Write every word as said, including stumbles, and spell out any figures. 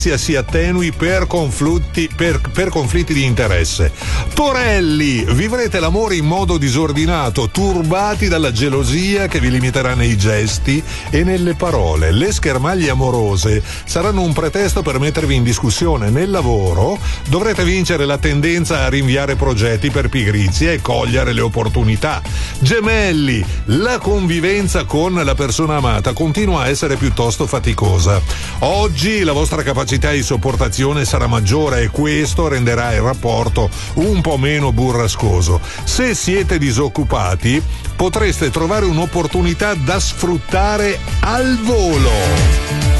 si attenui per conflitti, per, per conflitti di interesse. Torelli, vivrete l'amore in modo disordinato, turbati dalla gelosia che vi limiterà nei gesti e nelle parole. Le schermaglie amorose saranno un pretesto per mettervi in discussione. Nel lavoro dovrete vincere la tendenza a rinviare progetti per pigrizia e cogliere le opportunità. Gemelli, la convivenza con la persona amata continua a essere piuttosto faticosa. Oggi la vostra capacità di sopportazione sarà maggiore e questo renderà il rapporto un po' meno burrascoso. Se siete disoccupati, potreste trovare un'opportunità da sfruttare al volo.